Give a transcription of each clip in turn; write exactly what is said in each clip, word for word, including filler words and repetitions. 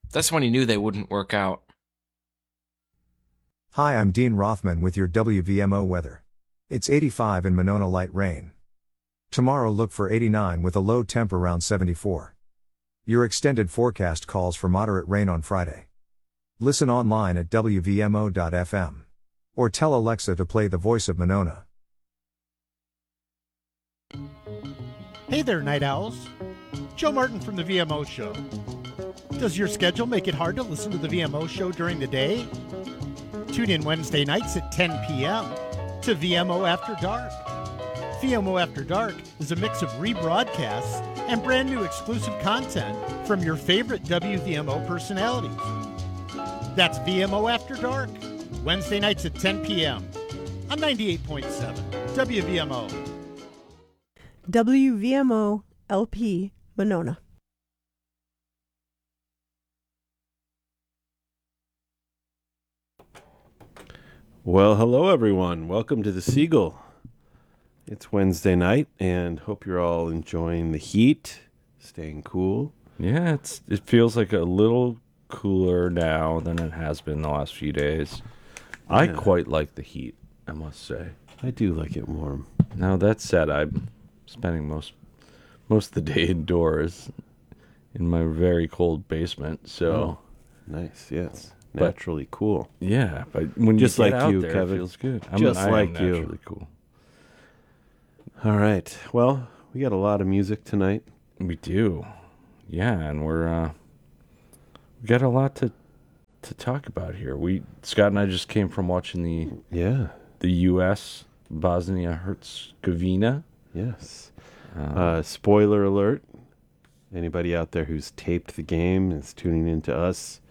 That's when he knew they wouldn't work out. Hi, I'm Dean Rothman with your W V M O weather. It's eighty-five in Monona, light rain. Tomorrow look for eighty-nine with a low temp around seventy-four. Your extended forecast calls for moderate rain on Friday. Listen online at W V M O dot F M. Or tell Alexa to play The Voice of Monona. Hey there, Night Owls. Joe Martin from the V M O Show. Does your schedule make it hard to listen to the V M O Show during the day? Tune in Wednesday nights at ten p.m. to V M O After Dark. V M O After Dark is a mix of rebroadcasts and brand new exclusive content from your favorite W V M O personalities. That's V M O After Dark, Wednesday nights at ten p.m. on ninety-eight point seven W V M O. W V M O L P Monona. Well, hello everyone. Welcome to the Seagull. It's Wednesday night, and hope you're all enjoying the heat, staying cool. Yeah, it's it feels like a little cooler now than it has been the last few days. Yeah. I quite like the heat, I must say. I do like it warm. Now that said, I'm spending most most of the day indoors in my very cold basement. So oh, nice, yes. But, naturally cool. Yeah, but when just you get like out you, there, Kevin. it feels good. I'm, Just I like am you. naturally cool. All right. Well, we got a lot of music tonight. We do. Yeah, and we're uh, we got a lot to to talk about here. We Scott and I just came from watching the Yeah. the U S Bosnia Herzegovina. Yes. Um, Uh, spoiler alert. Anybody out there who's taped the game is tuning into us.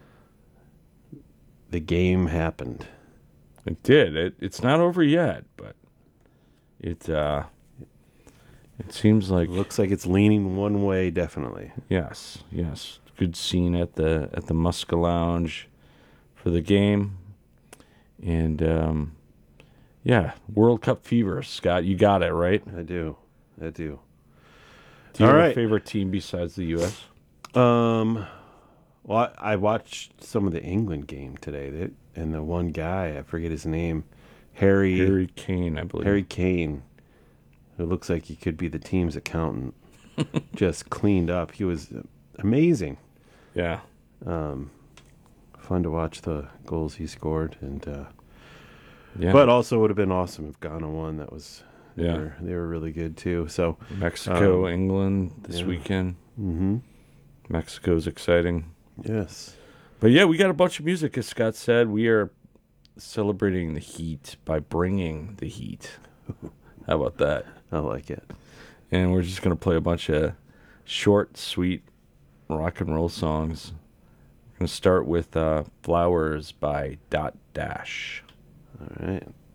The game happened. It did. It it's not over yet, but it uh it seems like Looks like it's leaning one way, definitely. yes, yes. Good scene at the at the Muska Lounge for the game. And um yeah, World Cup fever, Scott. You got it, right? I do. I do. Do you All have right. a favorite team besides the U S? Um, well, I, I watched some of the England game today, that, and the one guy, I forget his name, Harry Harry Kane, I believe. Harry Kane, who looks like he could be the team's accountant, just cleaned up. He was amazing. Yeah. Um, fun to watch the goals he scored, and uh, Yeah. but also would have been awesome if Ghana won. That was they Yeah. were, they were really good too. So Mexico, um, England this yeah. weekend. mm-hmm. Mexico's exciting. Yes. But yeah, we got a bunch of music, as Scott said. We are celebrating the heat by bringing the heat. How about that? I like it. And we're just going to play a bunch of short, sweet rock and roll songs. We're going to start with uh, Flowers by Dot Dash. All right.